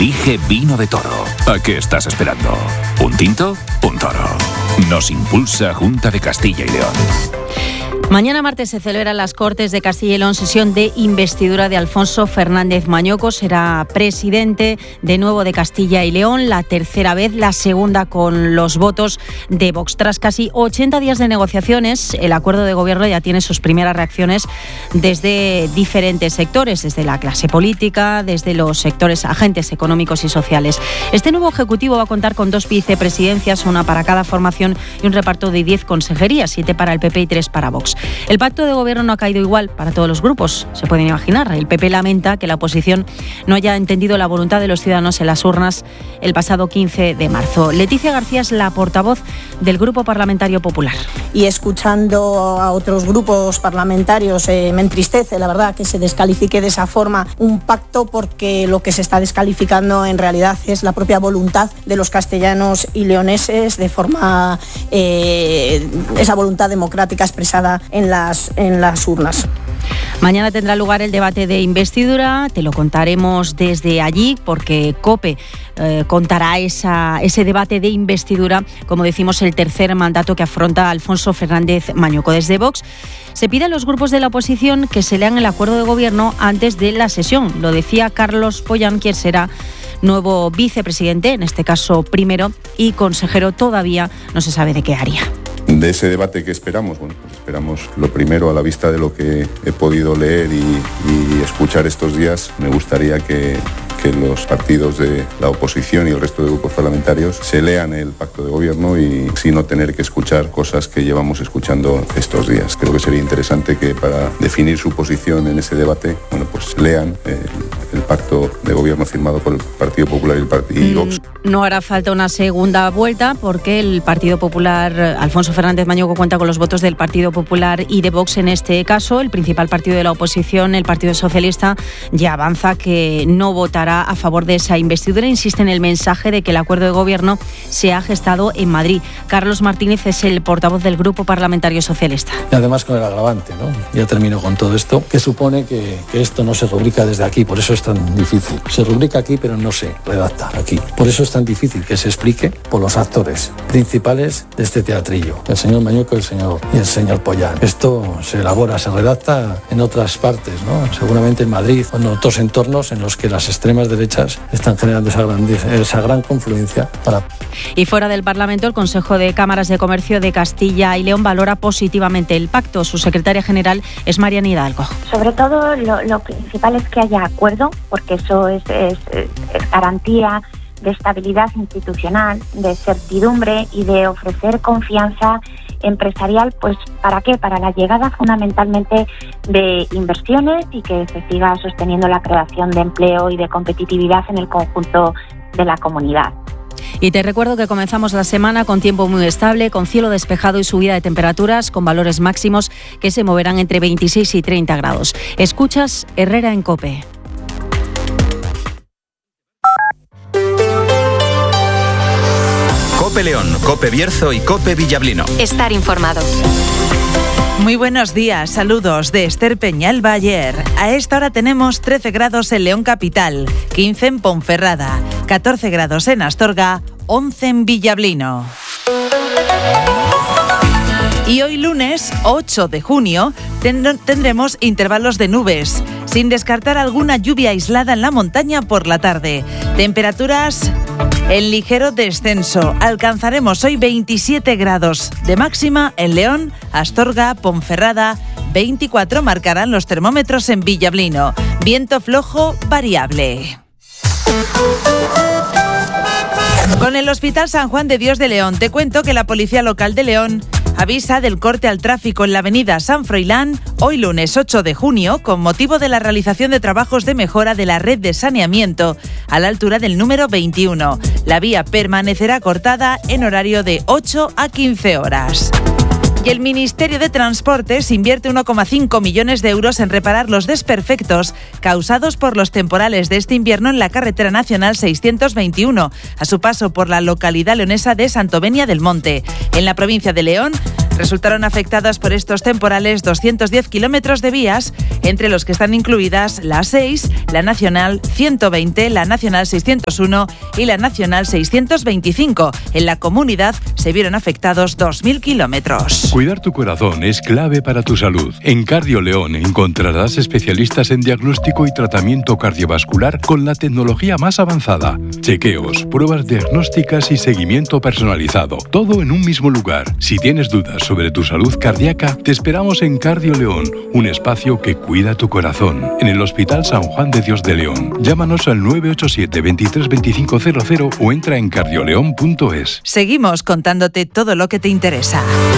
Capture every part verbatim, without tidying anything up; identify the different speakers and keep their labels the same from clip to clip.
Speaker 1: Elige Vino de Toro. ¿A qué estás esperando? ¿Un tinto? Un toro. Nos impulsa Junta de Castilla y León.
Speaker 2: Mañana martes se celebran las Cortes de Castilla y León, sesión de investidura de Alfonso Fernández Mañoco. Será presidente de nuevo de Castilla y León, la tercera vez, la segunda con los votos de Vox. Tras casi ochenta días de negociaciones, el acuerdo de gobierno ya tiene sus primeras reacciones desde diferentes sectores, desde la clase política, desde los sectores agentes económicos y sociales. Este nuevo ejecutivo va a contar con dos vicepresidencias, una para cada formación y un reparto de diez consejerías, siete para el P P y tres para Vox. El pacto de gobierno no ha caído igual para todos los grupos, se pueden imaginar. El P P lamenta que la oposición no haya entendido la voluntad de los ciudadanos en las urnas el pasado quince de marzo. Leticia García es la portavoz del Grupo Parlamentario Popular.
Speaker 3: Y escuchando a otros grupos parlamentarios eh, me entristece, la verdad, que se descalifique de esa forma un pacto, porque lo que se está descalificando en realidad es la propia voluntad de los castellanos y leoneses, de forma eh, esa voluntad democrática expresada en las, en las urnas.
Speaker 2: Mañana tendrá lugar el debate de investidura, te lo contaremos desde allí, porque COPE eh, contará esa, ese debate de investidura, como decimos, el tercer mandato que afronta Alfonso Fernández Mañoco. Desde Vox se pide a los grupos de la oposición que se lean el acuerdo de gobierno antes de la sesión. Lo decía Carlos Pollán, quien será nuevo vicepresidente, en este caso primero, y consejero. Todavía no se sabe de qué área.
Speaker 4: De ese debate que esperamos, bueno, pues esperamos lo primero, a la vista de lo que he podido leer y, y escuchar estos días, me gustaría que, que los partidos de la oposición y el resto de grupos parlamentarios se lean el pacto de gobierno y así no tener que escuchar cosas que llevamos escuchando estos días. Creo que sería interesante que para definir su posición en ese debate, bueno, pues lean el, el pacto de gobierno firmado por el Partido Popular y el Partido Vox.
Speaker 2: No hará falta una segunda vuelta, porque el Partido Popular, Alfonso Fernández Mañoco, cuenta con los votos del Partido Popular y de Vox en este caso. El principal partido de la oposición, el Partido Socialista, ya avanza que no votará a favor de esa investidura. Insiste en el mensaje de que el acuerdo de gobierno se ha gestado en Madrid. Carlos Martínez es el portavoz del Grupo Parlamentario Socialista.
Speaker 5: Y además con el agravante, ¿no? Ya termino con todo esto, que supone que, que esto no se rubrica desde aquí, por eso es tan difícil. Se rubrica aquí, pero no se redacta aquí. Por eso es tan difícil que se explique por los actores principales de este teatrillo, el señor Mañoco, el señor y el señor Pollán. Esto se elabora, se redacta en otras partes, ¿no? Seguramente en Madrid o en otros entornos en los que las extremas derechas están generando esa gran, esa gran confluencia para...
Speaker 2: Y fuera del Parlamento, el Consejo de Cámaras de Comercio de Castilla y León valora positivamente el pacto. Su secretaria general es Mariana Hidalgo.
Speaker 6: Sobre todo lo, lo principal es que haya acuerdo, porque eso es, es, es garantía de estabilidad institucional, de certidumbre y de ofrecer confianza empresarial. Pues ¿para qué? Para la llegada fundamentalmente de inversiones y que se siga sosteniendo la creación de empleo y de competitividad en el conjunto de la comunidad.
Speaker 2: Y te recuerdo que comenzamos la semana con tiempo muy estable, con cielo despejado y subida de temperaturas, con valores máximos que se moverán entre veintiséis y treinta grados. Escuchas Herrera en COPE.
Speaker 7: COPE León, COPE Bierzo y COPE Villablino.
Speaker 8: Estar informado.
Speaker 9: Muy buenos días, saludos de Esther Peñal Bayer. A esta hora tenemos trece grados en León Capital, quince en Ponferrada, catorce grados en Astorga, once en Villablino. Y hoy lunes ocho de junio tendremos intervalos de nubes, sin descartar alguna lluvia aislada en la montaña por la tarde. Temperaturas en ligero descenso. Alcanzaremos hoy veintisiete grados de máxima en León, Astorga, Ponferrada. veinticuatro marcarán los termómetros en Villablino. Viento flojo variable. Con el Hospital San Juan de Dios de León, te cuento que la Policía Local de León avisa del corte al tráfico en la avenida San Froilán hoy lunes ocho de junio con motivo de la realización de trabajos de mejora de la red de saneamiento a la altura del número veintiuno. La vía permanecerá cortada en horario de ocho a quince horas. Y el Ministerio de Transportes invierte uno coma cinco millones de euros en reparar los desperfectos causados por los temporales de este invierno en la carretera nacional seiscientos veintiuno, a su paso por la localidad leonesa de Santovenia del Monte. En la provincia de León Resultaron afectadas por estos temporales doscientos diez kilómetros de vías, entre los que están incluidas la A seis, la Nacional ciento veinte, la Nacional seiscientos uno y la Nacional seiscientos veinticinco. En la comunidad se vieron afectados dos mil kilómetros.
Speaker 8: Cuidar tu corazón es clave para tu salud. En Cardio León encontrarás especialistas en diagnóstico y tratamiento cardiovascular con la tecnología más avanzada. Chequeos, pruebas diagnósticas y seguimiento personalizado. Todo en un mismo lugar. Si tienes dudas sobre tu salud cardíaca, te esperamos en Cardio León, un espacio que cuida tu corazón. En el Hospital San Juan de Dios de León. Llámanos al nueve ocho siete, veintitrés veinticinco cero cero o entra en cardioleón punto es.
Speaker 9: Seguimos contándote todo lo que te interesa.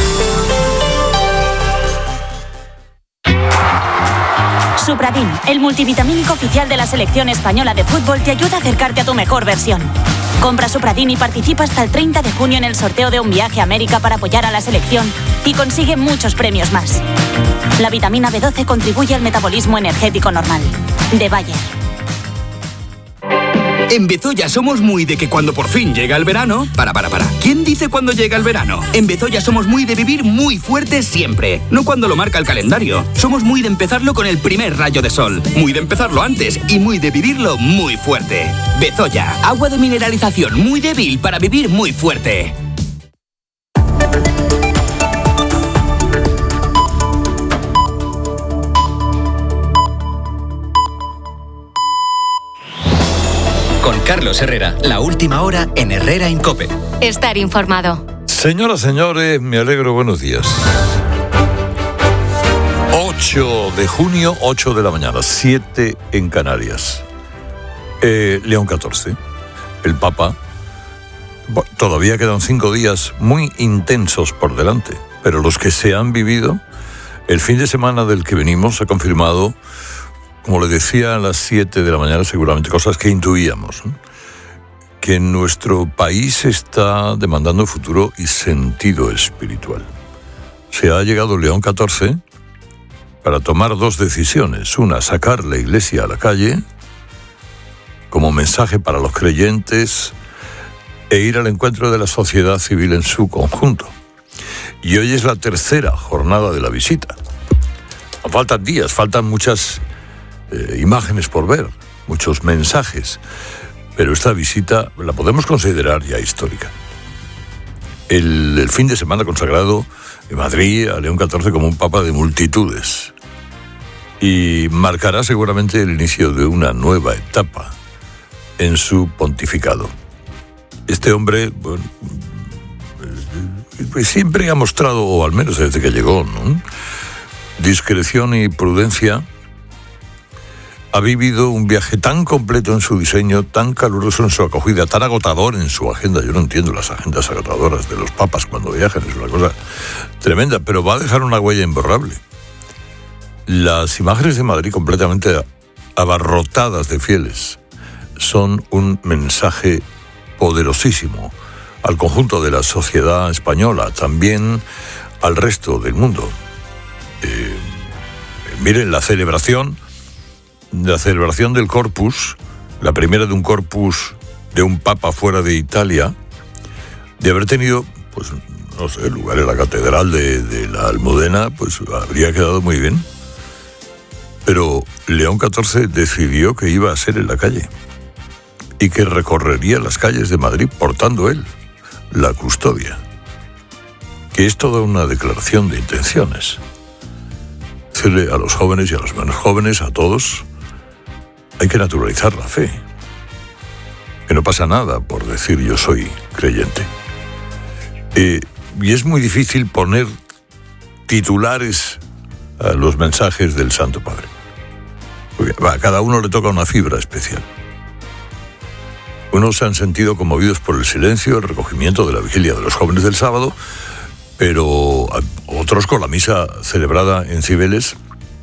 Speaker 10: Supradin, el multivitamínico oficial de la selección española de fútbol, te ayuda a acercarte a tu mejor versión. Compra Supradin y participa hasta el treinta de junio en el sorteo de un viaje a América para apoyar a la selección y consigue muchos premios más. La vitamina B doce contribuye al metabolismo energético normal. De Bayer.
Speaker 11: En Bezoya somos muy de que cuando por fin llega el verano... Para, para, para. ¿Quién dice cuando llega el verano? En Bezoya somos muy de vivir muy fuerte siempre. No cuando lo marca el calendario. Somos muy de empezarlo con el primer rayo de sol. Muy de empezarlo antes y muy de vivirlo muy fuerte. Bezoya, agua de mineralización muy débil para vivir muy fuerte.
Speaker 7: Con Carlos Herrera, la última hora en Herrera en COPE.
Speaker 10: Estar informado.
Speaker 12: Señoras, señores, me alegro, buenos días. ocho de junio, ocho de la mañana, siete en Canarias. Eh, León catorce, el Papa. Bueno, todavía quedan cinco días muy intensos por delante, pero los que se han vivido, el fin de semana del que venimos ha confirmado, como le decía a las siete de la mañana, seguramente cosas que intuíamos, ¿no? Que nuestro país está demandando futuro y sentido espiritual. Se ha llegado León catorce para tomar dos decisiones. Una, sacar la Iglesia a la calle como mensaje para los creyentes e ir al encuentro de la sociedad civil en su conjunto. Y hoy es la tercera jornada de la visita. Faltan días, faltan muchas Eh, imágenes por ver, muchos mensajes, pero esta visita la podemos considerar ya histórica. El, el fin de semana consagrado en Madrid a León catorce como un papa de multitudes y marcará seguramente el inicio de una nueva etapa en su pontificado. Este hombre, bueno, pues siempre ha mostrado, o al menos desde que llegó, ¿no?, discreción y prudencia. Ha vivido un viaje tan completo en su diseño, tan caluroso en su acogida, tan agotador en su agenda. Yo no entiendo las agendas agotadoras de los papas cuando viajan, es una cosa tremenda, pero va a dejar una huella imborrable. Las imágenes de Madrid completamente abarrotadas de fieles son un mensaje poderosísimo al conjunto de la sociedad española, también al resto del mundo. Eh, miren, la celebración... La celebración del Corpus, la primera de un Corpus de un papa fuera de Italia, de haber tenido, pues, no sé, lugar en la catedral de, de la Almudena, pues habría quedado muy bien. Pero León catorce decidió que iba a ser en la calle y que recorrería las calles de Madrid portando él la custodia, que es toda una declaración de intenciones. Decirle a los jóvenes y a los menos jóvenes, a todos, hay que naturalizar la fe. Que no pasa nada por decir yo soy creyente. Eh, y es muy difícil poner titulares a los mensajes del Santo Padre. Porque a cada uno le toca una fibra especial. Unos se han sentido conmovidos por el silencio, el recogimiento de la vigilia de los jóvenes del sábado, pero otros con la misa celebrada en Cibeles,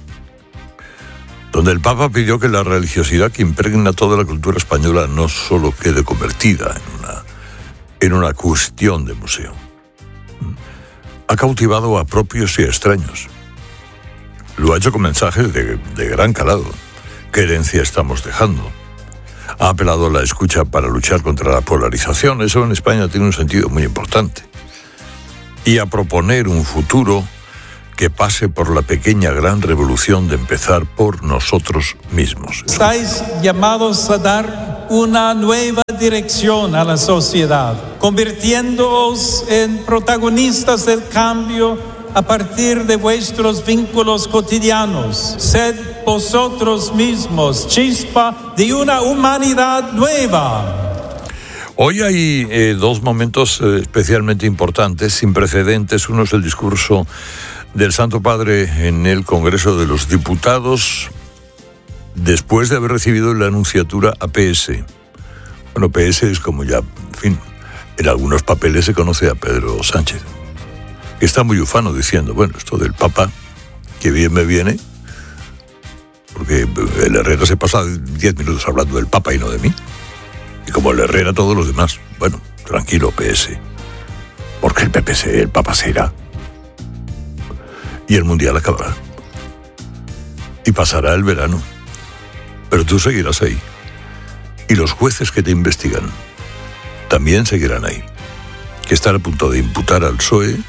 Speaker 12: donde el Papa pidió que la religiosidad que impregna toda la cultura española no solo quede convertida en una, en una cuestión de museo. Ha cautivado a propios y a extraños. Lo ha hecho con mensajes de, de gran calado. ¿Qué herencia estamos dejando? Ha apelado a la escucha para luchar contra la polarización. Eso en España tiene un sentido muy importante. y a proponer un futuro que pase por la pequeña gran revolución de empezar por nosotros mismos.
Speaker 13: Estáis llamados a dar una nueva dirección a la sociedad, convirtiéndoos en protagonistas del cambio a partir de vuestros vínculos cotidianos. Sed vosotros mismos chispa de una humanidad nueva.
Speaker 12: Hoy hay eh, dos momentos eh, especialmente importantes, sin precedentes. Uno es el discurso del Santo Padre en el Congreso de los Diputados, después de haber recibido la anunciatura a P S. Bueno, P S es como ya, en fin, en algunos papeles se conoce a Pedro Sánchez, que está muy ufano diciendo, bueno, esto del Papa, que bien me viene, porque el Herrera se pasa diez minutos hablando del Papa y no de mí. Y como el Herrera, todos los demás. Bueno, tranquilo, P S. Porque el P P C, el Papa se irá. Y el Mundial acabará. Y pasará el verano. Pero tú seguirás ahí. Y los jueces que te investigan también seguirán ahí. Que están a punto de imputar al P S O E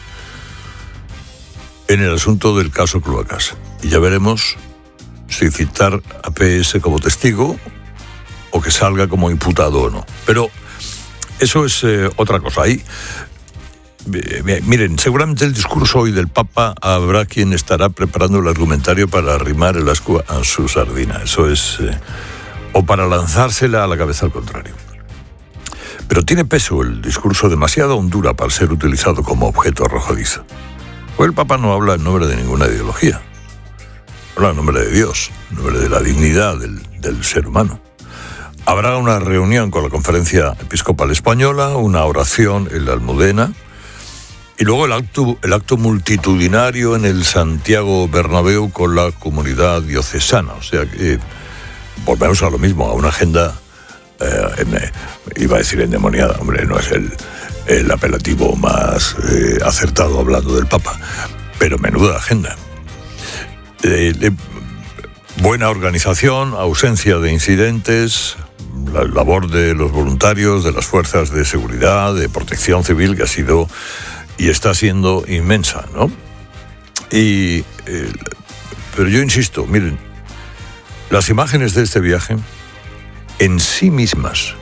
Speaker 12: en el asunto del caso Cloacas. Y ya veremos si citar a P S como testigo o que salga como imputado o no. Pero eso es eh, otra cosa. Ahí, eh, miren, seguramente el discurso hoy del Papa habrá quien estará preparando el argumentario para arrimar el ascua a su sardina. Eso es... Eh, o para lanzársela a la cabeza al contrario. Pero tiene peso el discurso, demasiado hondura para ser utilizado como objeto arrojadizo. Pues el Papa no habla en nombre de ninguna ideología. Habla en nombre de Dios, en nombre de la dignidad del, del ser humano. Habrá una reunión con la Conferencia Episcopal Española, una oración en la Almudena y luego el acto, el acto multitudinario en el Santiago Bernabéu con la comunidad diocesana. O sea que volvemos a lo mismo, a una agenda, eh, me, iba a decir endemoniada, hombre, no es el, el apelativo más eh, acertado hablando del Papa, pero menuda agenda. Eh, eh, buena organización, ausencia de incidentes, la labor de los voluntarios, de las fuerzas de seguridad, de protección civil, que ha sido y está siendo inmensa, ¿no? Y, eh, pero yo insisto, miren, las imágenes de este viaje en sí mismas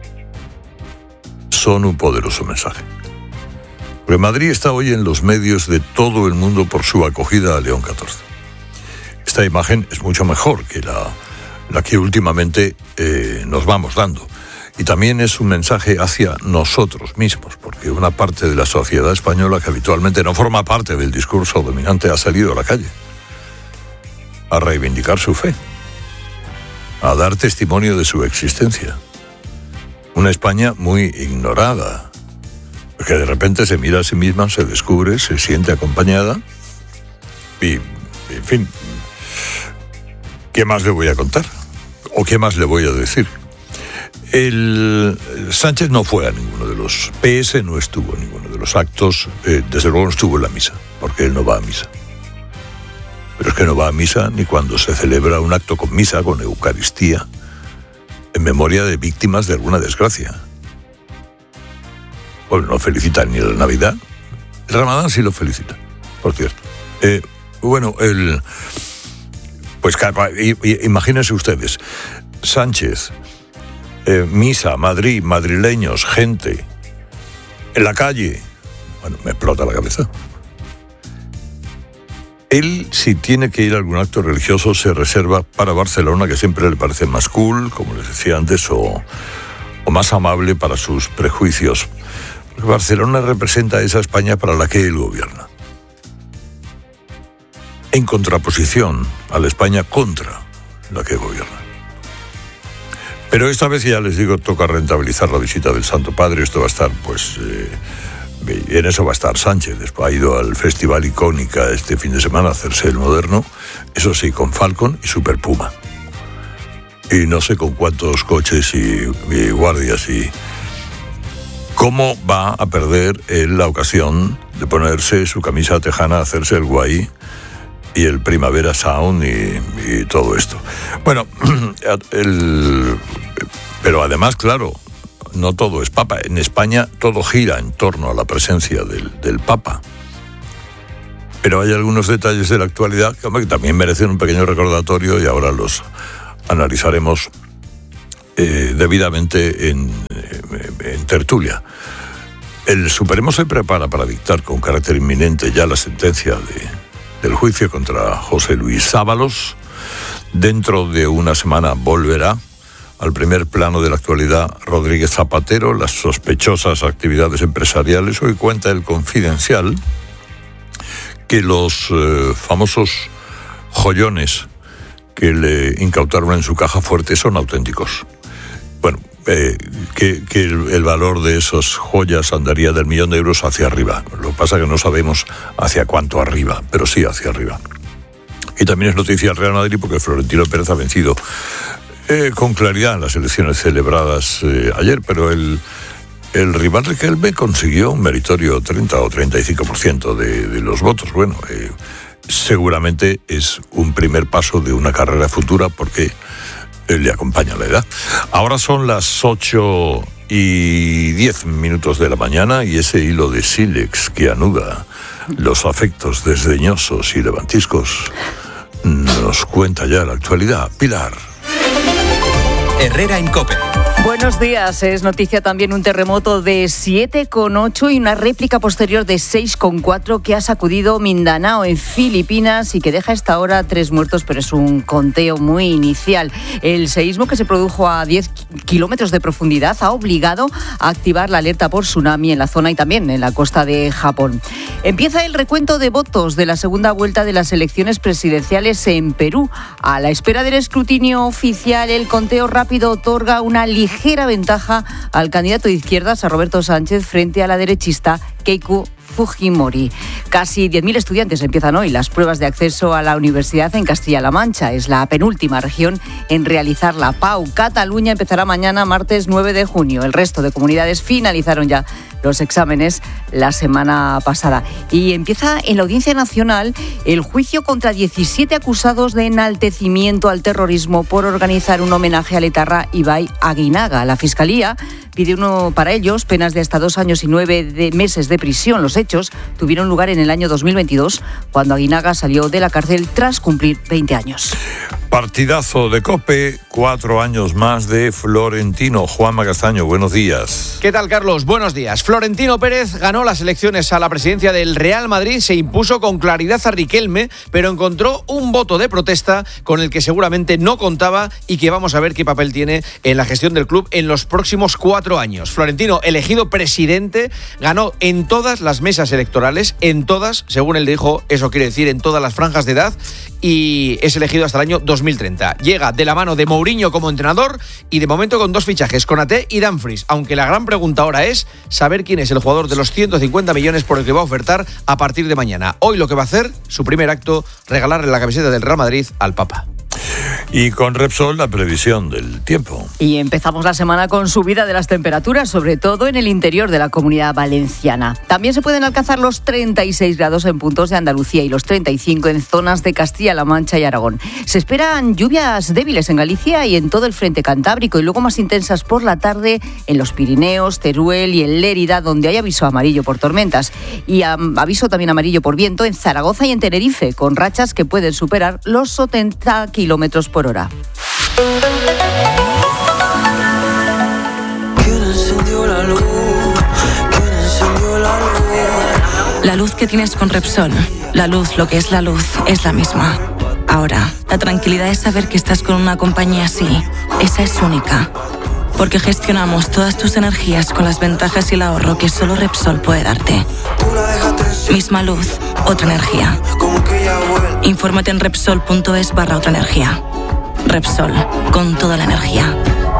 Speaker 12: son un poderoso mensaje. Porque Madrid está hoy en los medios de todo el mundo por su acogida a León catorce. Esta imagen es mucho mejor que la, la que últimamente eh, nos vamos dando. Y también es un mensaje hacia nosotros mismos, porque una parte de la sociedad española que habitualmente no forma parte del discurso dominante ha salido a la calle a reivindicar su fe, a dar testimonio de su existencia. Una España muy ignorada, que de repente se mira a sí misma, se descubre, se siente acompañada y, en fin, ¿qué más le voy a contar? ¿O qué más le voy a decir? El Sánchez no fue a ninguno de los... P S no estuvo en ninguno de los actos, eh, desde luego no estuvo en la misa, porque él no va a misa. Pero es que no va a misa ni cuando se celebra un acto con misa, con Eucaristía, en memoria de víctimas de alguna desgracia. Bueno, no felicita ni la Navidad. El Ramadán sí lo felicita, por cierto. Eh, bueno, el... Pues imagínense ustedes, Sánchez, eh, misa, Madrid, madrileños, gente, en la calle. Bueno, me explota la cabeza. Él, si tiene que ir a algún acto religioso, se reserva para Barcelona, que siempre le parece más cool, como les decía antes, o, o más amable para sus prejuicios. Porque Barcelona representa esa España para la que él gobierna, en contraposición a la España contra la que gobierna. Pero esta vez, ya les digo, toca rentabilizar la visita del Santo Padre. Esto va a estar, pues... Eh, en eso va a estar Sánchez. Después ha ido al Festival Icónica este fin de semana a hacerse el moderno, eso sí, con Falcon y Super Puma. Y no sé con cuántos coches y, y guardias. Y cómo va a perder él la ocasión de ponerse su camisa tejana, hacerse el guay y el Primavera Sound y, y todo esto. Bueno, el, pero además, claro, no todo es Papa. En España todo gira en torno a la presencia del, del Papa. Pero hay algunos detalles de la actualidad que, hombre, que también merecen un pequeño recordatorio y ahora los analizaremos eh, debidamente en, en tertulia. El Supremo se prepara para dictar con carácter inminente ya la sentencia de, del juicio contra José Luis Ábalos. Dentro de una semana volverá al primer plano de la actualidad Rodríguez Zapatero, las sospechosas actividades empresariales. Hoy cuenta El Confidencial que los eh, famosos joyones que le incautaron en su caja fuerte son auténticos. Bueno, eh, que, que el, el valor de esas joyas andaría del millón de euros hacia arriba. Lo que pasa es que no sabemos hacia cuánto arriba, pero sí hacia arriba. Y también es noticia el Real Madrid porque Florentino Pérez ha vencido eh, con claridad en las elecciones celebradas eh, ayer, pero el, el rival Riquelme consiguió un meritorio treinta o treinta y cinco por ciento de, de los votos. Bueno, eh, seguramente es un primer paso de una carrera futura porque eh, le acompaña la edad. Ahora son las ocho y diez minutos de la mañana y ese hilo de sílex que anuda los afectos desdeñosos y levantiscos nos cuenta ya la actualidad. Pilar.
Speaker 7: Herrera en COPE.
Speaker 14: Buenos días. Es noticia también un terremoto de siete coma ocho y una réplica posterior de seis coma cuatro que ha sacudido Mindanao en Filipinas y que deja a esta hora tres muertos, pero es un conteo muy inicial. El seísmo, que se produjo a diez kilómetros de profundidad, ha obligado a activar la alerta por tsunami en la zona y también en la costa de Japón. Empieza el recuento de votos de la segunda vuelta de las elecciones presidenciales en Perú. A la espera del escrutinio oficial, el conteo rápido otorga una ligera ventaja al candidato de izquierdas, a Roberto Sánchez, frente a la derechista Keiko Fujimori. Casi diez mil estudiantes empiezan hoy las pruebas de acceso a la universidad en Castilla-La Mancha. Es la penúltima región en realizar la P A U. Cataluña empezará mañana, martes nueve de junio. El resto de comunidades finalizaron ya los exámenes la semana pasada. Y empieza en la Audiencia Nacional el juicio contra diecisiete acusados de enaltecimiento al terrorismo por organizar un homenaje al etarra Ibai Aguinaga. La Fiscalía pide uno para ellos penas de hasta dos años y nueve de meses de prisión. Los hechos tuvieron lugar en el año dos mil veintidós, cuando Aguinaga salió de la cárcel tras cumplir veinte años.
Speaker 12: Partidazo de COPE, cuatro años más de Florentino. Juanma Castaño, buenos días.
Speaker 15: ¿Qué tal, Carlos? Buenos días. Florentino Pérez ganó las elecciones a la presidencia del Real Madrid, se impuso con claridad a Riquelme, pero encontró un voto de protesta con el que seguramente no contaba y que vamos a ver qué papel tiene en la gestión del club en los próximos cuatro años. Florentino, elegido presidente, ganó en todas las mesas electorales, en todas, según él dijo, eso quiere decir en todas las franjas de edad, y es elegido hasta el año dos mil treinta. Llega de la mano de Mourinho como entrenador y de momento con dos fichajes, Konaté y Dumfries, aunque la gran pregunta ahora es saber quién es el jugador de los ciento cincuenta millones por el que va a ofertar a partir de mañana. Hoy lo que va a hacer, su primer acto, regalarle la camiseta del Real Madrid al Papa.
Speaker 12: Y con Repsol, la previsión del tiempo.
Speaker 14: Y empezamos la semana con subida de las temperaturas, sobre todo en el interior de la Comunidad Valenciana. También se pueden alcanzar los treinta y seis grados en puntos de Andalucía y los treinta y cinco en zonas de Castilla-La Mancha y Aragón. Se esperan lluvias débiles en Galicia y en todo el frente cantábrico, y luego más intensas por la tarde en los Pirineos, Teruel y en Lérida, donde hay aviso amarillo por tormentas. Y um, aviso también amarillo por viento en Zaragoza y en Tenerife, con rachas que pueden superar los setenta kilómetros por hora.
Speaker 16: La luz que tienes con Repsol, la luz, lo que es la luz, es la misma. Ahora, la tranquilidad de saber que estás con una compañía así, esa es única. Porque gestionamos todas tus energías con las ventajas y el ahorro que solo Repsol puede darte. Misma luz, otra energía. Infórmate en Repsol.es barra otra energía. Repsol, con toda la energía.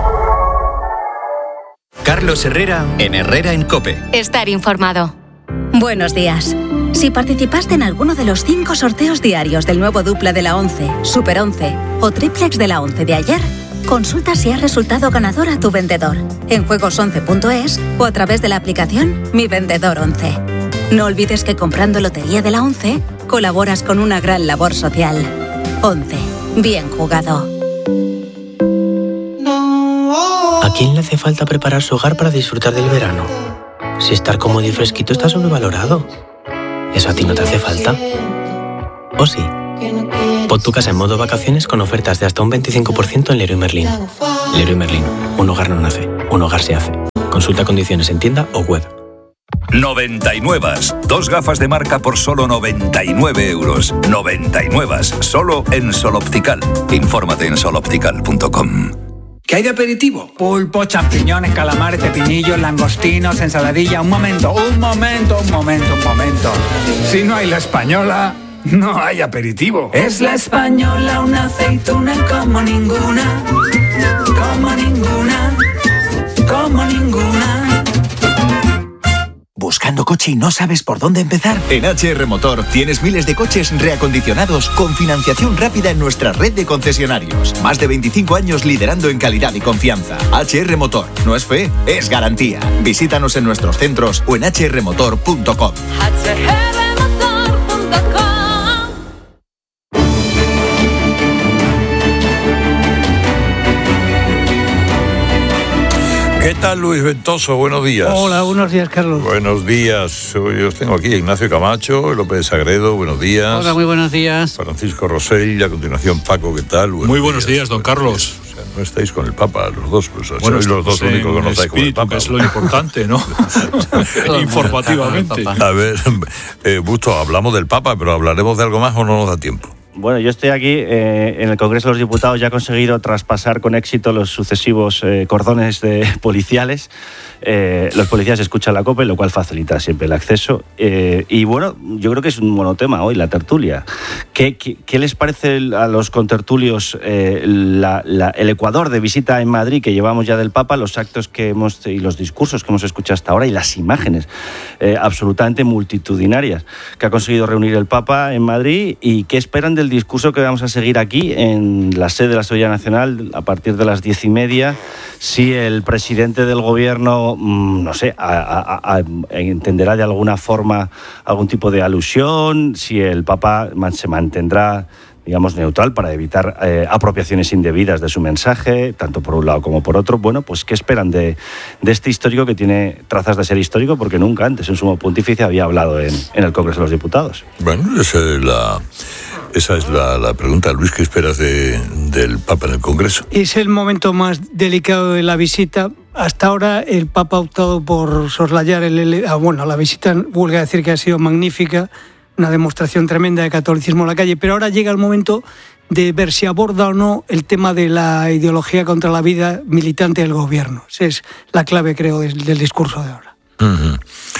Speaker 7: Carlos Herrera en Herrera en COPE.
Speaker 17: Estar informado. Buenos días. Si participaste en alguno de los cinco sorteos diarios del nuevo Dupla de la once, Super once o Triplex de la once de ayer, consulta si has resultado ganador a tu vendedor en juegos once punto es o a través de la aplicación Mi Vendedor once. No olvides que comprando Lotería de la once colaboras con una gran labor social. once. Bien jugado.
Speaker 18: ¿A quién le hace falta preparar su hogar para disfrutar del verano? Si estar cómodo y fresquito está sobrevalorado. ¿Eso a ti no te hace falta? ¿O sí? Pon tu casa en modo vacaciones con ofertas de hasta un veinticinco por ciento en Leroy Merlin. Leroy Merlin. Un hogar no nace, un hogar se hace. Consulta condiciones en tienda o web.
Speaker 1: noventa y nueve. Dos gafas de marca por solo noventa y nueve euros. noventa y nueve. Solo en Sol Optical. Infórmate en sol optical punto com.
Speaker 19: ¿Qué hay de aperitivo? Pulpo, champiñones, calamares, pepinillos, langostinos, ensaladilla. Un momento, un momento, un momento, un momento. Si no hay la española, no hay aperitivo.
Speaker 20: Es la española, una aceituna como ninguna, como ninguna, como ninguna.
Speaker 21: ¿Buscando coche y no sabes por dónde empezar? En H R Motor tienes miles de coches reacondicionados con financiación rápida en nuestra red de concesionarios. Más de veinticinco años liderando en calidad y confianza. H R Motor. No es fe, es garantía. Visítanos en nuestros centros o en h r motor punto com.
Speaker 12: ¿Qué tal, Luis Ventoso? Buenos días.
Speaker 22: Hola, buenos días, Carlos.
Speaker 12: Buenos días. Yo tengo aquí a Ignacio Camacho, López Sagredo, buenos días.
Speaker 22: Hola, muy buenos días.
Speaker 12: Francisco Rosell, y a continuación Paco, ¿qué tal? Buenos
Speaker 23: muy buenos días,
Speaker 12: días
Speaker 23: don Carlos.
Speaker 12: O sea, no estáis con el Papa, los dos, pues
Speaker 23: bueno,
Speaker 12: sois los dos únicos que no estáis con el Papa.
Speaker 23: Que es lo importante, ¿no? Informativamente.
Speaker 12: A ver, eh, Busto, hablamos del Papa, pero ¿hablaremos de algo más o no nos da tiempo?
Speaker 24: Bueno, yo estoy aquí eh, en el Congreso de los Diputados, ya he conseguido traspasar con éxito los sucesivos eh, cordones de policiales. Eh, los policías escuchan la COPE, lo cual facilita siempre el acceso. Eh, y bueno, yo creo que es un monotema hoy, la tertulia. ¿Qué, qué, qué les parece a los contertulios eh, la, la, el Ecuador de visita en Madrid que llevamos ya del Papa, los actos que hemos y los discursos que hemos escuchado hasta ahora y las imágenes eh, absolutamente multitudinarias que ha conseguido reunir el Papa en Madrid? ¿Y qué esperan del discurso que vamos a seguir aquí en la sede de la Asamblea Nacional a partir de las diez y media? Si el presidente del gobierno, no sé, a, a, a, entenderá de alguna forma algún tipo de alusión, si el Papa se mantendrá, digamos, neutral para evitar eh, apropiaciones indebidas de su mensaje, tanto por un lado como por otro. Bueno, pues ¿qué esperan de, de este histórico que tiene trazas de ser histórico? Porque nunca antes un sumo pontífice había hablado en, en el Congreso de los Diputados.
Speaker 12: Bueno, esa es la... Esa es la, la pregunta, Luis, ¿qué esperas de, del Papa en el Congreso?
Speaker 22: Es el momento más delicado de la visita. Hasta ahora el Papa ha optado por soslayar el... el ah, bueno, la visita, huelga decir que ha sido magnífica, una demostración tremenda de catolicismo en la calle, pero ahora llega el momento de ver si aborda o no el tema de la ideología contra la vida militante del gobierno. Esa es la clave, creo, del, del discurso de ahora.
Speaker 12: Uh-huh.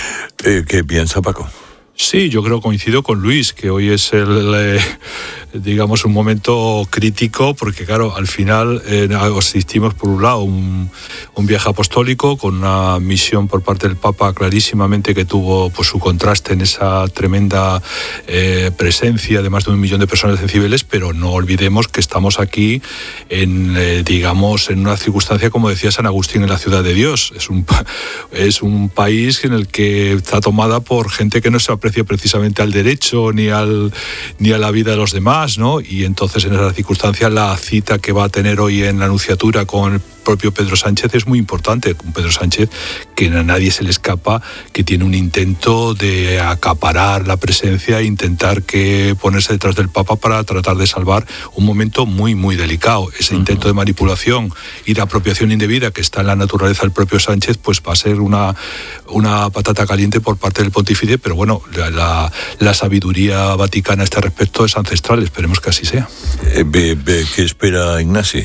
Speaker 12: eh, ¿Qué piensa Paco?
Speaker 23: Sí, yo creo, coincido con Luis, que hoy es el, eh, digamos, un momento crítico, porque claro, al final eh, asistimos por un lado un, un viaje apostólico con una misión por parte del Papa clarísimamente que tuvo pues su contraste en esa tremenda eh, presencia de más de un millón de personas en Cibeles, pero no olvidemos que estamos aquí en, eh, digamos, en una circunstancia, como decía San Agustín, en la ciudad de Dios. Es un, es un país en el que está tomada por gente que no se aprecia precisamente al derecho ni al ni a la vida de los demás, ¿no? Y entonces en esa circunstancia la cita que va a tener hoy en la Anunciatura con el propio Pedro Sánchez es muy importante. Un Pedro Sánchez que a nadie se le escapa, que tiene un intento de acaparar la presencia e intentar que ponerse detrás del Papa para tratar de salvar un momento muy muy delicado. Ese uh-huh. intento de manipulación y de apropiación indebida que está en la naturaleza del propio Sánchez, pues va a ser una, una patata caliente por parte del pontífice, pero bueno, la, la, la sabiduría vaticana a este respecto es ancestral, esperemos que así sea.
Speaker 12: Eh, be, be, ¿Qué espera Ignacio?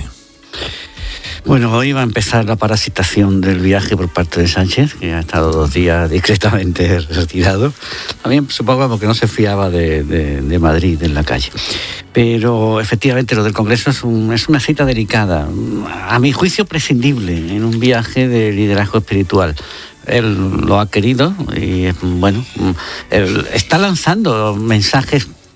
Speaker 25: Bueno, hoy va a empezar la parasitación del viaje por parte de Sánchez, que ha estado dos días discretamente retirado. También supongo porque no se fiaba de, de, de Madrid en la calle. Pero efectivamente lo del Congreso es, un, es una cita delicada, a mi juicio prescindible en un viaje de liderazgo espiritual. Él lo ha querido y, bueno, él está lanzando mensajes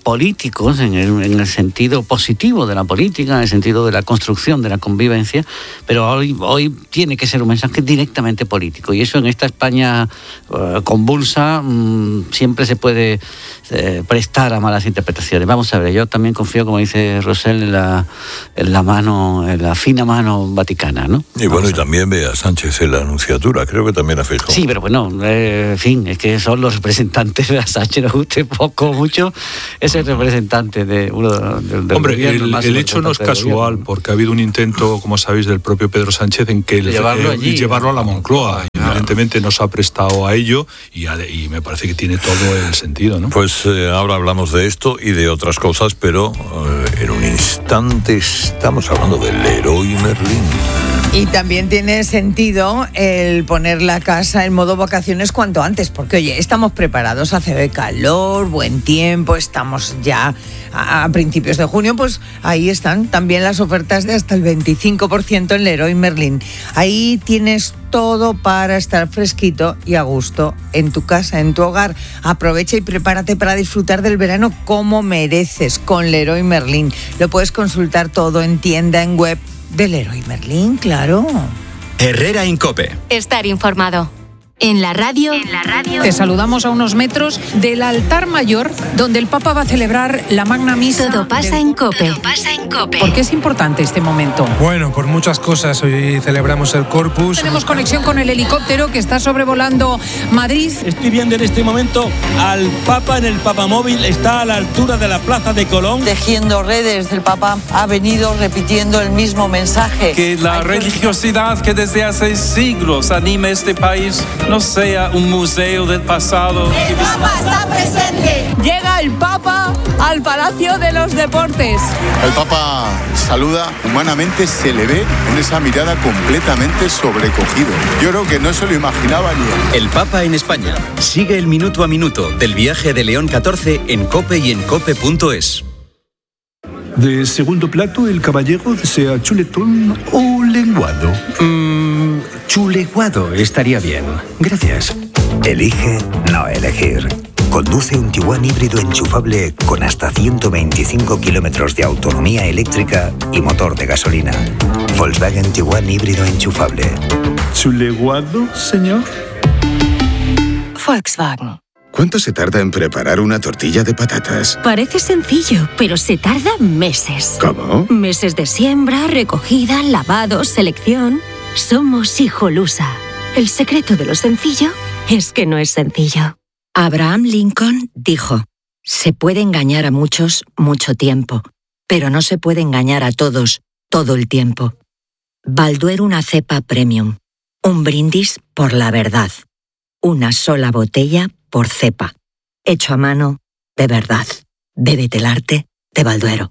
Speaker 25: políticos, en el, en el sentido positivo de la política, en el sentido de la construcción de la convivencia, pero hoy, hoy tiene que ser un mensaje directamente político. Y eso en esta España uh, convulsa um, siempre se puede eh, prestar a malas interpretaciones. Vamos a ver, yo también confío, como dice Rosell, en la, en la mano, en la fina mano vaticana, ¿no?
Speaker 12: Y bueno, y también ve a Sánchez en la Anunciatura, creo que también a Feijóo.
Speaker 25: Sí, pero bueno, eh, en fin, es que son los representantes de Sánchez, nos guste poco o mucho, es el representante de uno del, del
Speaker 23: Hombre,
Speaker 25: gobierno.
Speaker 23: el, el hecho no es casual, gobierno. Porque ha habido un intento, como sabéis, del propio Pedro Sánchez en que
Speaker 25: llevarlo,
Speaker 23: eh,
Speaker 25: allí,
Speaker 23: llevarlo a la Moncloa.
Speaker 25: Ah,
Speaker 23: y evidentemente no se ha prestado a ello y, a, y me parece que tiene todo el sentido, ¿no?
Speaker 12: Pues eh, ahora hablamos de esto y de otras cosas, pero eh, en un instante estamos hablando del Leroy Merlin.
Speaker 2: Y también tiene sentido el poner la casa en modo vacaciones cuanto antes, porque oye, estamos preparados, hace calor, buen tiempo, estamos ya a, a principios de junio, pues ahí están también las ofertas de hasta el veinticinco por ciento en Leroy Merlin. Ahí tienes todo para estar fresquito y a gusto en tu casa, en tu hogar. Aprovecha y prepárate para disfrutar del verano como mereces con Leroy Merlin. Lo puedes consultar todo en tienda, en web de Leroy Merlin, claro.
Speaker 7: Herrera Incope.
Speaker 3: Estar informado. En la radio, en la radio.
Speaker 4: Te saludamos a unos metros del altar mayor, donde el Papa va a celebrar la Magna Misa.
Speaker 3: Todo pasa
Speaker 4: del...
Speaker 3: en COPE.
Speaker 4: Todo pasa en COPE. ¿Por qué es importante este momento?
Speaker 5: Bueno, por muchas cosas. Hoy celebramos el Corpus.
Speaker 4: Tenemos conexión con el helicóptero que está sobrevolando Madrid.
Speaker 6: Estoy viendo en este momento al Papa en el Papamóvil. Está a la altura de la Plaza de Colón.
Speaker 26: Tejiendo redes, el Papa ha venido repitiendo el mismo mensaje.
Speaker 13: Que la religiosidad que desde hace siglos anima este país no sea un museo del pasado.
Speaker 27: El Papa está presente.
Speaker 4: Llega el Papa al Palacio de los Deportes.
Speaker 28: El Papa saluda, humanamente se le ve en esa mirada completamente sobrecogido. Yo creo que no se lo imaginaba ni él.
Speaker 7: El Papa en España. Sigue el minuto a minuto del viaje de León catorce en COPE y en cope punto es.
Speaker 29: De segundo plato, el caballero desea chuletón o lenguado.
Speaker 30: Mmm, chuleguado estaría bien. Gracias.
Speaker 31: Elige no elegir. Conduce un Tiguan híbrido enchufable con hasta ciento veinticinco kilómetros de autonomía eléctrica y motor de gasolina. Volkswagen Tiguan híbrido enchufable.
Speaker 29: ¿Chuleguado, señor?
Speaker 3: Volkswagen.
Speaker 32: ¿Cuánto se tarda en preparar una tortilla de patatas?
Speaker 3: Parece sencillo, pero se tarda meses.
Speaker 32: ¿Cómo?
Speaker 3: Meses de siembra, recogida, lavado, selección. Somos Hijolusa. El secreto de lo sencillo es que no es sencillo.
Speaker 33: Abraham Lincoln dijo: se puede engañar a muchos mucho tiempo, pero no se puede engañar a todos todo el tiempo. Balduero una cepa premium. Un brindis por la verdad. Una sola botella por cepa. Hecho a mano de verdad. Bébete el arte de Balduero.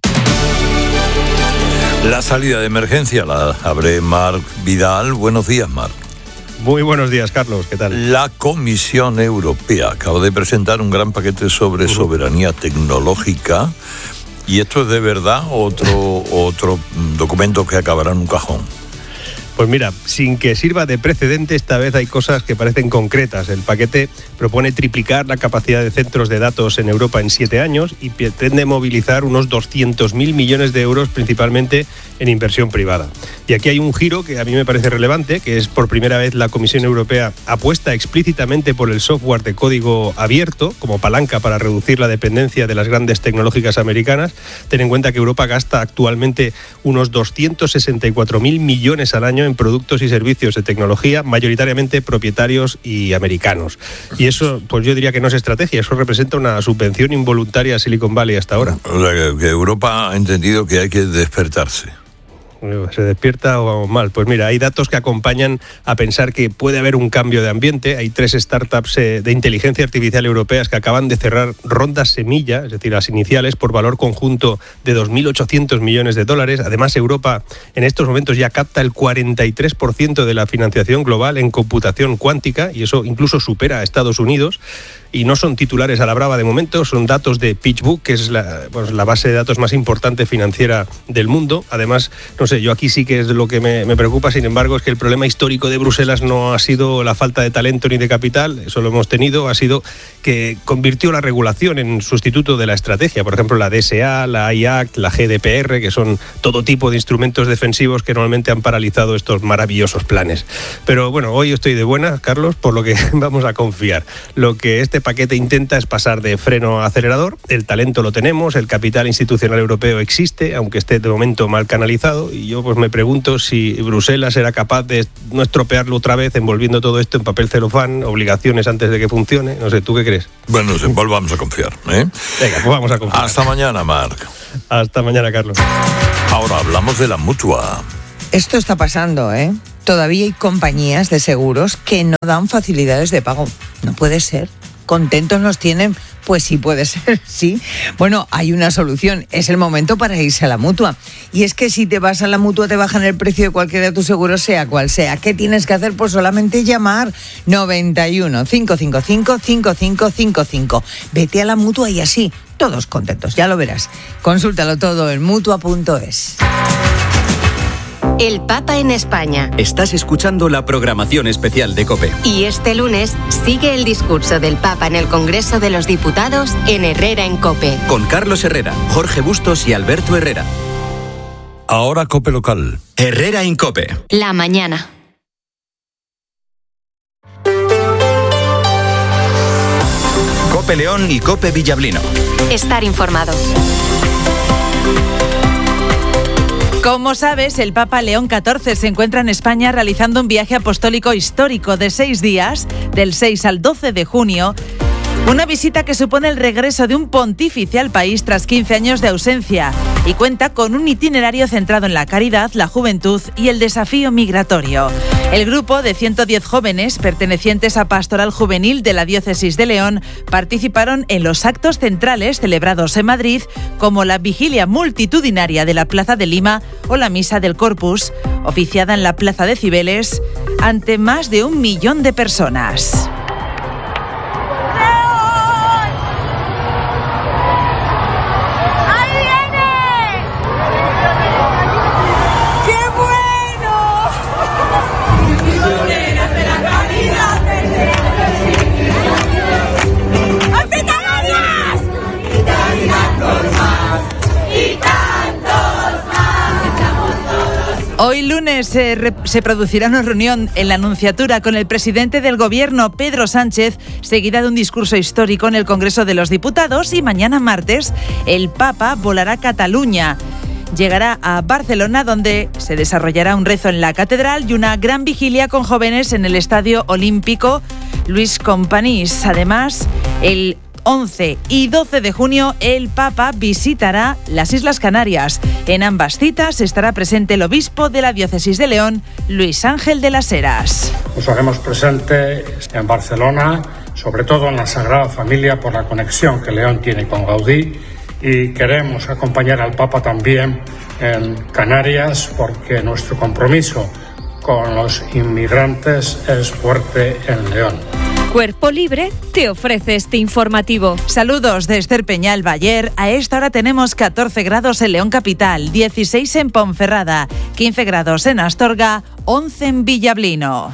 Speaker 12: La salida de emergencia la abre Marc Vidal. Buenos días, Marc.
Speaker 34: Muy buenos días, Carlos. ¿Qué tal?
Speaker 12: La Comisión Europea acaba de presentar un gran paquete sobre uh-huh. soberanía tecnológica. ¿Y esto es de verdad otro, otro documento que acabará en un cajón?
Speaker 34: Pues mira, sin que sirva de precedente, esta vez hay cosas que parecen concretas. El paquete propone triplicar la capacidad de centros de datos en Europa en siete años y pretende movilizar unos doscientos mil millones de euros, principalmente en inversión privada. Y aquí hay un giro que a mí me parece relevante, que es por primera vez la Comisión Europea apuesta explícitamente por el software de código abierto como palanca para reducir la dependencia de las grandes tecnológicas americanas. Ten en cuenta que Europa gasta actualmente unos doscientos sesenta y cuatro mil millones al año en productos y servicios de tecnología, mayoritariamente propietarios y americanos. Y eso, pues yo diría que no es estrategia, eso representa una subvención involuntaria a Silicon Valley hasta ahora.
Speaker 12: O sea, que Europa ha entendido que hay que despertarse.
Speaker 34: ¿Se despierta o vamos mal? Pues mira, hay datos que acompañan a pensar que puede haber un cambio de ambiente. Hay tres startups de inteligencia artificial europeas que acaban de cerrar rondas semilla, es decir, las iniciales, por valor conjunto de dos mil ochocientos millones de dólares. Además, Europa en estos momentos ya capta el cuarenta y tres por ciento de la financiación global en computación cuántica, y eso incluso supera a Estados Unidos. Y no son titulares a la brava de momento, son datos de PitchBook, que es la, pues, la base de datos más importante financiera del mundo. Además, no no sé, yo aquí sí que es lo que me, me preocupa. Sin embargo, es que el problema histórico de Bruselas no ha sido la falta de talento ni de capital, eso lo hemos tenido, ha sido que convirtió la regulación en sustituto de la estrategia. Por ejemplo, la D S A, la I A C, la G D P R, que son todo tipo de instrumentos defensivos que normalmente han paralizado estos maravillosos planes. Pero bueno, hoy estoy de buenas, Carlos, por lo que vamos a confiar. Lo que este paquete intenta es pasar de freno a acelerador. El talento lo tenemos, el capital institucional europeo existe, aunque esté de momento mal canalizado, y yo pues me pregunto si Bruselas será capaz de no estropearlo otra vez envolviendo todo esto en papel celofán, obligaciones antes de que funcione. No sé, ¿tú qué crees?
Speaker 12: Bueno, volvamos a confiar, ¿eh?
Speaker 34: Venga, pues vamos a confiar.
Speaker 12: Hasta mañana, Marc.
Speaker 34: Hasta mañana, Carlos.
Speaker 12: Ahora hablamos de la Mutua.
Speaker 2: Esto está pasando, ¿eh? Todavía hay compañías de seguros que no dan facilidades de pago. No puede ser. ¿Contentos nos tienen? Pues sí puede ser, sí. Bueno, hay una solución. Es el momento para irse a la Mutua. Y es que si te vas a la Mutua te bajan el precio de cualquiera de tus seguros, sea cual sea. ¿Qué tienes que hacer? Pues solamente llamar noventa y uno, cinco cinco cinco, cinco cinco cinco cinco. Vete a la Mutua y así, todos contentos, ya lo verás. Consúltalo todo en mutua punto es.
Speaker 1: El Papa en España.
Speaker 7: Estás escuchando la programación especial de COPE.
Speaker 1: Y este lunes sigue el discurso del Papa en el Congreso de los Diputados en Herrera en COPE.
Speaker 7: Con Carlos Herrera, Jorge Bustos y Alberto Herrera.
Speaker 12: Ahora COPE local.
Speaker 7: Herrera en COPE.
Speaker 1: La mañana.
Speaker 7: COPE León y COPE Villablino.
Speaker 1: Estar informado.
Speaker 8: Como sabes, el Papa León catorce se encuentra en España realizando un viaje apostólico histórico de seis días, del seis al doce de junio. Una visita que supone el regreso de un pontífice al país tras quince años de ausencia y cuenta con un itinerario centrado en la caridad, la juventud y el desafío migratorio. El grupo de ciento diez jóvenes pertenecientes a Pastoral Juvenil de la Diócesis de León participaron en los actos centrales celebrados en Madrid, como la vigilia multitudinaria de la Plaza de Lima o la Misa del Corpus, oficiada en la Plaza de Cibeles, ante más de un millón de personas. Hoy lunes se, re, se producirá una reunión en la Nunciatura con el presidente del Gobierno, Pedro Sánchez, seguida de un discurso histórico en el Congreso de los Diputados, y mañana martes el Papa volará a Cataluña. Llegará a Barcelona, donde se desarrollará un rezo en la catedral y una gran vigilia con jóvenes en el Estadio Olímpico Luis Companys. Además, el once y doce de junio el Papa visitará las Islas Canarias. En ambas citas estará presente el obispo de la Diócesis de León, Luis Ángel de las Heras.
Speaker 9: Nos haremos presente en Barcelona, sobre todo en la Sagrada Familia, por la conexión que León tiene con Gaudí, y queremos acompañar al Papa también en Canarias porque nuestro compromiso con los inmigrantes es fuerte en León.
Speaker 8: Cuerpo Libre te ofrece este informativo. Saludos de Esther Peñal Bayer. A esta hora tenemos catorce grados en León Capital, dieciséis en Ponferrada, quince grados en Astorga, once en Villablino.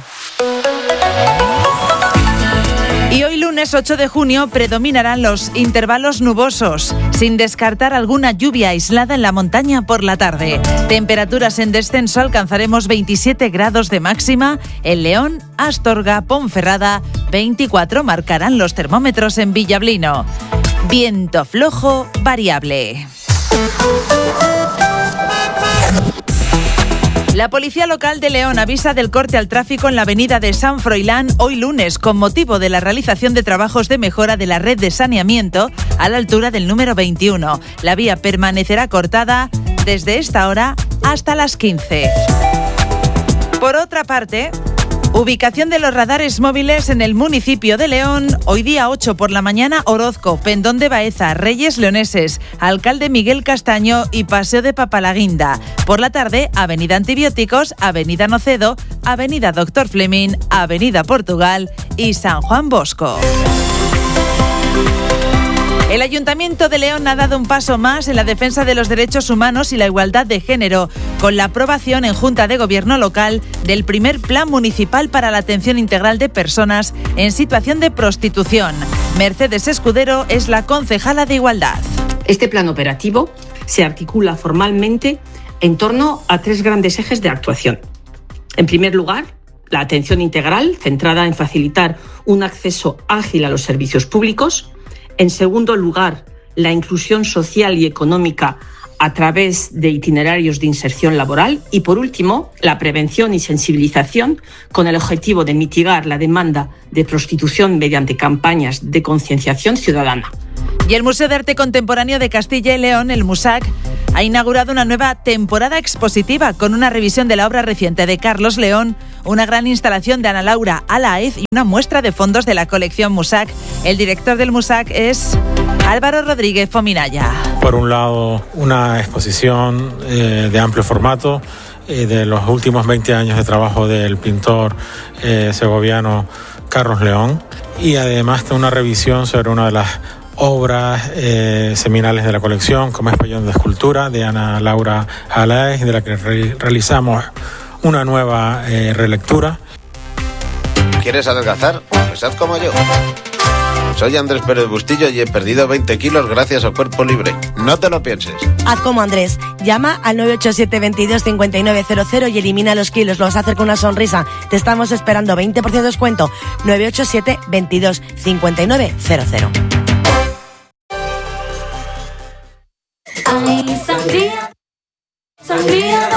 Speaker 8: Y hoy lunes ocho de junio predominarán los intervalos nubosos, sin descartar alguna lluvia aislada en la montaña por la tarde. Temperaturas en descenso, alcanzaremos veintisiete grados de máxima en León, Astorga, Ponferrada, veinticuatro marcarán los termómetros en Villablino. Viento flojo variable. La Policía Local de León avisa del corte al tráfico en la avenida de San Froilán hoy lunes con motivo de la realización de trabajos de mejora de la red de saneamiento a la altura del número veintiuno. La vía permanecerá cortada desde esta hora hasta las quince. Por otra parte, ubicación de los radares móviles en el municipio de León. Hoy día ocho por la mañana, Orozco, Pendón de Baeza, Reyes Leoneses, Alcalde Miguel Castaño y Paseo de Papalaguinda. Por la tarde, Avenida Antibióticos, Avenida Nocedo, Avenida Doctor Fleming, Avenida Portugal y San Juan Bosco. El Ayuntamiento de León ha dado un paso más en la defensa de los derechos humanos y la igualdad de género, con la aprobación en Junta de Gobierno local del primer Plan Municipal para la Atención Integral de Personas en situación de prostitución. Mercedes Escudero es la concejala de Igualdad.
Speaker 10: Este plan operativo se articula formalmente en torno a tres grandes ejes de actuación. En primer lugar, la atención integral, centrada en facilitar un acceso ágil a los servicios públicos. En segundo lugar, la inclusión social y económica a través de itinerarios de inserción laboral. Y por último, la prevención y sensibilización con el objetivo de mitigar la demanda de prostitución mediante campañas de concienciación ciudadana.
Speaker 8: Y el Museo de Arte Contemporáneo de Castilla y León, el MUSAC, ha inaugurado una nueva temporada expositiva con una revisión de la obra reciente de Carlos León, una gran instalación de Ana Laura Alaez y una muestra de fondos de la colección MUSAC. El director del MUSAC es Álvaro Rodríguez Fominaya.
Speaker 11: Por un lado, una exposición eh, de amplio formato eh, de los últimos veinte años de trabajo del pintor eh, segoviano Carlos León, y además de una revisión sobre una de las obras eh, seminales de la colección, como es Pabellón de Escultura, de Ana Laura Alaez, de la que re- realizamos una nueva eh, relectura.
Speaker 14: ¿Quieres adelgazar? Pues haz como yo. Soy Andrés Pérez Bustillo y he perdido veinte kilos gracias al Cuerpo Libre. No te lo pienses.
Speaker 15: Haz como Andrés. Llama al nueve ocho siete, veintidós, cincuenta y nueve cero cero y elimina los kilos. Lo vas a hacer con una sonrisa. Te estamos esperando. veinte por ciento de descuento. nueve ocho siete, veintidós, cincuenta y nueve cero cero.